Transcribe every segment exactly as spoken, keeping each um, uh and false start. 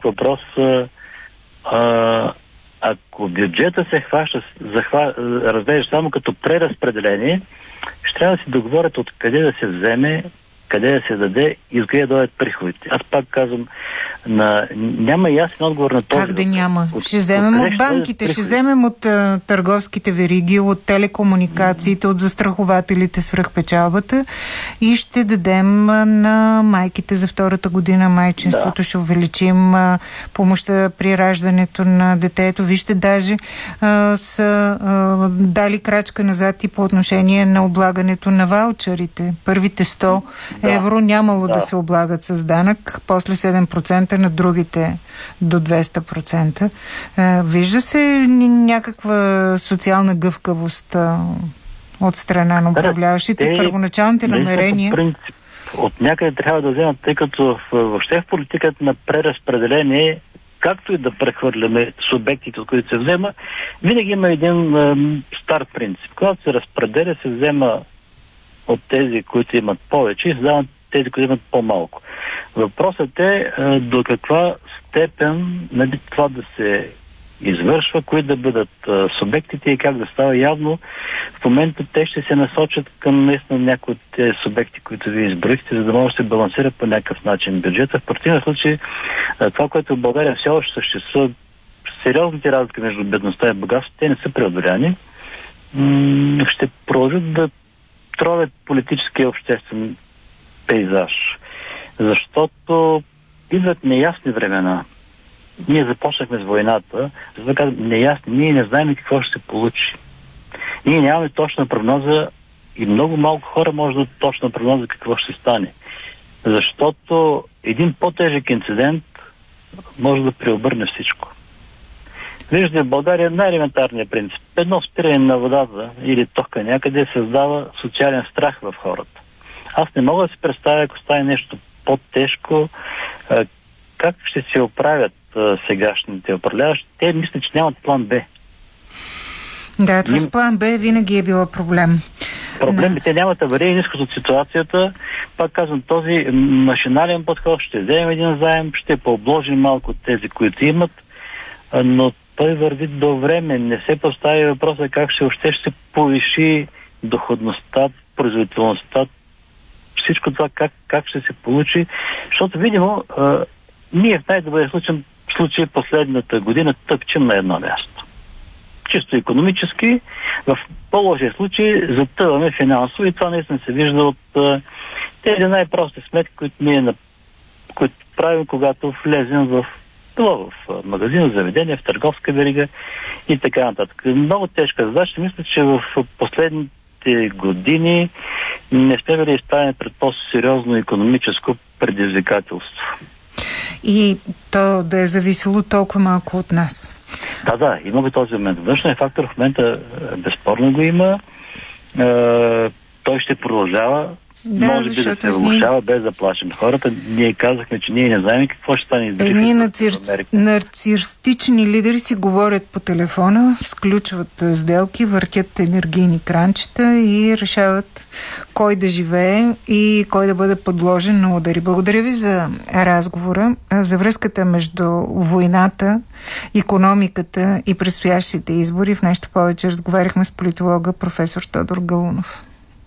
въпрос. А, ако бюджета се хваща, захва, разглежда само като преразпределение, ще трябва да си договорят откъде да се вземе, къде да се даде и откъде да дойдат приходите. Аз пак казвам, на... няма ясен отговор на този. Как да няма? От, ще вземем от, от банките, ще вземем от а, търговските вериги, от телекомуникациите, от застрахователите свръхпечалбата и ще дадем а, на майките за втората година майчинството. Да. Ще увеличим а, помощта при раждането на детето. Вижте, даже а, са а, дали крачка назад и по отношение на облагането на ваучерите. Първите сто да. евро нямало да. да се облагат с данък, после седем процента на другите до двеста процента. Вижда се някаква социална гъвкавост от страна на управляващите. Те, първоначалните намерения... Принцип, от някъде трябва да вземат, тъй като въобще в политиката на преразпределение, както и да прехвърляме субектите, от които се взема, винаги има един е, стар принцип. Когато се разпределя, се взема от тези, които имат повече и се дават тези, които имат по-малко. Въпросът е до каква степен, нали, това да се извършва, кои да бъдат а, субектите и как да става явно. В момента те ще се насочат към наистина някои от тези субекти, които ви изброихте, за да може да се балансира по някакъв начин бюджета. В противен случай а, това, което в България все още съществува, сериозните разлики между бедността и богатството, те не са преодоляни. М- ще продължат да тровят политически и обществен пейзаж. Защото идват неясни времена. Ние започнахме с войната, за да кажем неясни. Ние не знаем какво ще се получи. Ние нямаме точна прогноза и много малко хора може да точна прогноза какво ще стане. Защото един по-тежък инцидент може да преобърне всичко. Виждате, в България най-елементарният принцип. Едно спиране на водата или тока някъде създава социален страх в хората. Аз не мога да си представя, ако стане нещо по-тежко, как ще се оправят сегашните управляващи. Те мислят, че нямат план Б. Да, това с план Б винаги е било проблем. Проблемите no. нямат аварийен изход от ситуацията. Пак казвам, този машинален подход, ще вземем един заем, ще пообложим малко от тези, които имат, но той върви до време. Не се постави въпроса как ще още ще се повиши доходността, производителността, всичко това как, как ще се получи, защото видимо а, ние в най-добрия случай, случай последната година тъпчем на едно място. Чисто икономически, в по-лошия случай затъваме финансово и това наистина се вижда от а, тези най-прости сметки, които ние които правим, когато влезем в в магазин, заведение, в търговска верига и така нататък. Много тежка задача. Мисля, че в последните години не сме били изправени пред по-сериозно икономическо предизвикателство. И то да е зависело толкова малко от нас. Да, да, има го този момент. Външният фактор в момента безспорно го има. Е, той ще продължава. Да, може би да се влошава, без да плашим хората. Ние казахме, че ние не знаем какво ще стане. Едни нацир... нарцистични лидери си говорят по телефона, сключват сделки, въртят енергийни кранчета и решават кой да живее и кой да бъде подложен на удари. Благодаря ви за разговора, за връзката между войната, икономиката и предстоящите избори. В нещо повече разговаряхме с политолога професор Тодор Галунов.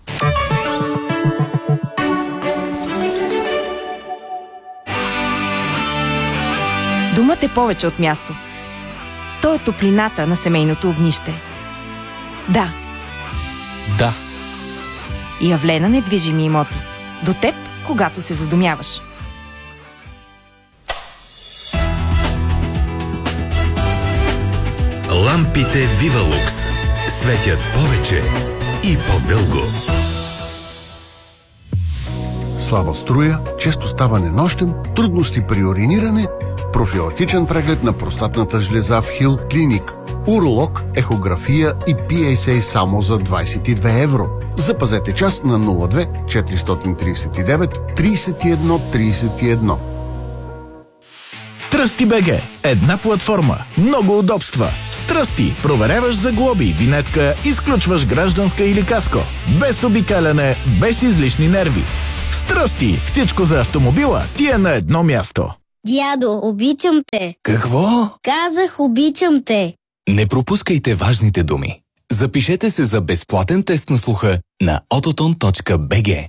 Домът е повече от място. То е топлината на семейното огнище. Да. Да. И Явлена недвижими имоти. До теб, когато се задумяваш. Лампите Вивалукс светят повече и по-дълго. Слаба струя, често ставане нощем, трудности при уриниране, профилактичен преглед на простатната жлеза в Хил Клиник, уролог, ехография и Пи Ей Си само за двадесет и две евро. Запазете час на нула две четиристотин тридесет и девет тридесет и едно тридесет и едно. Тръсти БГ. Една платформа. Много удобства. С Тръсти проверяваш за глоби, винетка, изключваш гражданска или каско. Без обикаляне, без излишни нерви. С Тръсти всичко за автомобила ти е на едно място. Дядо, обичам те. Какво? Казах, обичам те. Не пропускайте важните думи. Запишете се за безплатен тест на слуха на autoton точка би джи.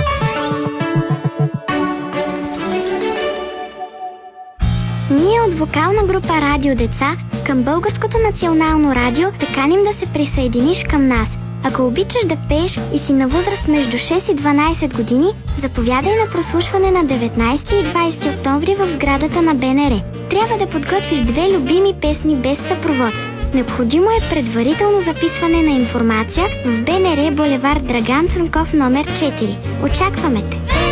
Ние от вокална група Радио Деца към Българското национално радио те каним да се присъединиш към нас. Ако обичаш да пееш и си на възраст между шест и дванайсет години, заповядай на прослушване на деветнайсети и двайсети октомври в сградата на Б Н Р. Трябва да подготвиш две любими песни без съпровод. Необходимо е предварително записване на информация в Б Н Р булевард Драган Цанков номер четири. Очакваме те!